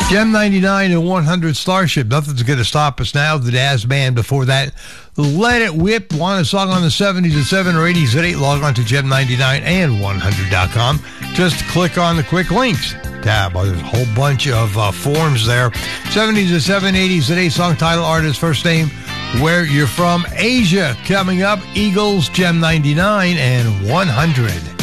Gem 99 and 100 Starship. Nothing's going to stop us now. The Dazz Band before that. Let It Whip. Want a song on the 70s at 7 or 80s at 8? Log on to gem99 and 100.com. Just click on the quick links tab. There's a whole bunch of forms there. 70s at 7, 80s at 8. Song title, artist, first name, where you're from. Asia coming up. Eagles, Gem 99 and 100.